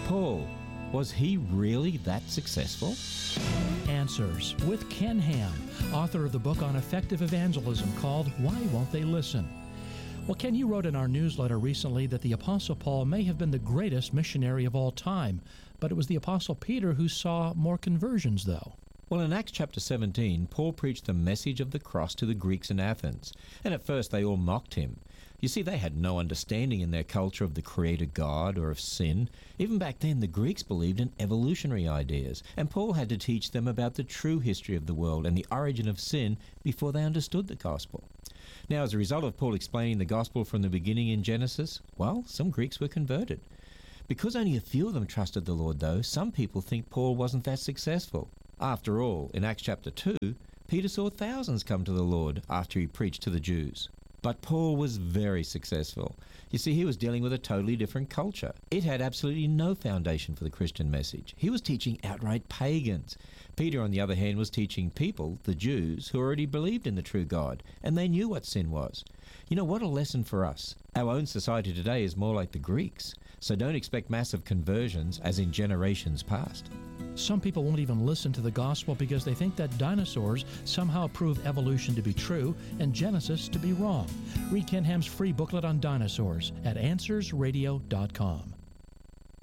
Paul, was he really that successful? Answers with Ken Ham, author of the book on effective evangelism called Why Won't They Listen? Well, Ken, you wrote in our newsletter recently that the Apostle Paul may have been the greatest missionary of all time, but it was the Apostle Peter who saw more conversions, though. Well, in Acts chapter 17, Paul preached the message of the cross to the Greeks in Athens, and at first they all mocked him. You see, they had no understanding in their culture of the Creator God or of sin. Even back then, the Greeks believed in evolutionary ideas, and Paul had to teach them about the true history of the world and the origin of sin before they understood the gospel. Now, as a result of Paul explaining the gospel from the beginning in Genesis, well, some Greeks were converted. Because only a few of them trusted the Lord, though, some people think Paul wasn't that successful. After all, in Acts chapter 2, Peter saw thousands come to the Lord after he preached to the Jews. But Paul was very successful. You see, he was dealing with a totally different culture. It had absolutely no foundation for the Christian message. He was teaching outright pagans. Peter, on the other hand, was teaching people, the Jews, who already believed in the true God, and they knew what sin was. You know, what a lesson for us. Our own society today is more like the Greeks, so don't expect massive conversions as in generations past. Some people won't even listen to the gospel because they think that dinosaurs somehow prove evolution to be true and Genesis to be wrong. Read Ken Ham's free booklet on dinosaurs at AnswersRadio.com.